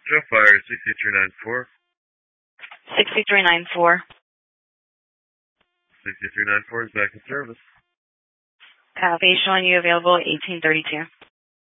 Joe Fire 6394. 6394. 6394 is back in service. Copy, showing you available 1832.